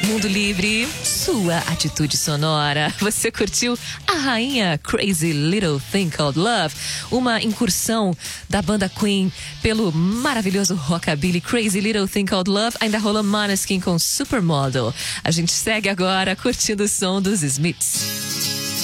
Mundo Livre, sua atitude sonora. Você curtiu a rainha Crazy Little Thing Called Love, uma incursão da banda Queen pelo maravilhoso rockabilly Crazy Little Thing Called Love. Ainda rolou Måneskin com Supermodel. A gente segue agora curtindo o som dos Smiths.